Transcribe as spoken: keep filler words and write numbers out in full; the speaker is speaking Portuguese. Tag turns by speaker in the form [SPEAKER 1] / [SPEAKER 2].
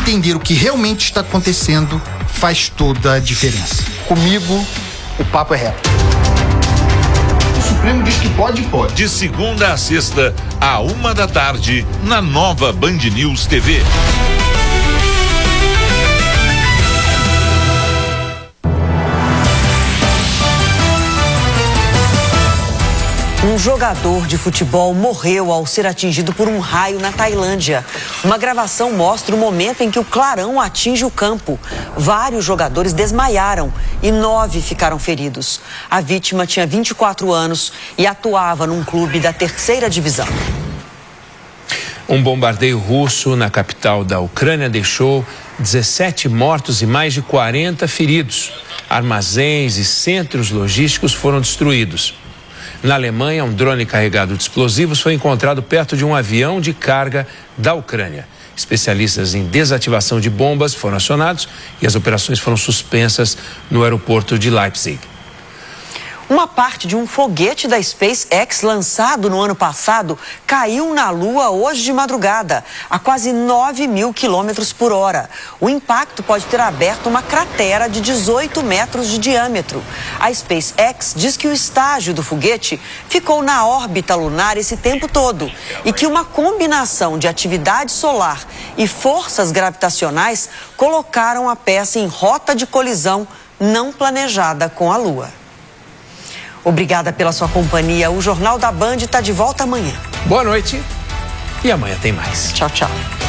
[SPEAKER 1] entender o que realmente está acontecendo faz toda a diferença. Comigo, o papo é reto. O Supremo diz que pode, pode.
[SPEAKER 2] De segunda a sexta, à uma da tarde, na nova Band News T V.
[SPEAKER 3] Um jogador de futebol morreu ao ser atingido por um raio na Tailândia. Uma gravação mostra o momento em que o clarão atinge o campo. Vários jogadores desmaiaram e nove ficaram feridos. A vítima tinha vinte e quatro anos e atuava num clube da terceira divisão.
[SPEAKER 4] Um bombardeio russo na capital da Ucrânia deixou dezessete mortos e mais de quarenta feridos. Armazéns e centros logísticos foram destruídos. Na Alemanha, um drone carregado de explosivos foi encontrado perto de um avião de carga da Ucrânia. Especialistas em desativação de bombas foram acionados e as operações foram suspensas no aeroporto de Leipzig.
[SPEAKER 3] Uma parte de um foguete da SpaceX lançado no ano passado caiu na Lua hoje de madrugada, a quase nove mil quilômetros por hora. O impacto pode ter aberto uma cratera de dezoito metros de diâmetro. A SpaceX diz que o estágio do foguete ficou na órbita lunar esse tempo todo e que uma combinação de atividade solar e forças gravitacionais colocaram a peça em rota de colisão não planejada com a Lua. Obrigada pela sua companhia. O Jornal da Band está de volta amanhã.
[SPEAKER 4] Boa noite e amanhã tem mais.
[SPEAKER 3] Tchau, tchau.